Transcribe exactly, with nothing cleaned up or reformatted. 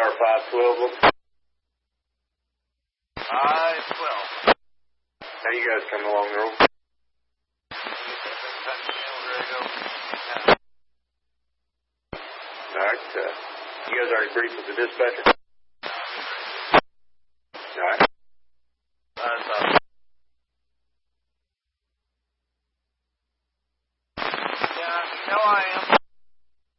R five twelve. five twelve. How you guys coming along the road? All right. Uh, you guys already briefed with the dispatcher? All right.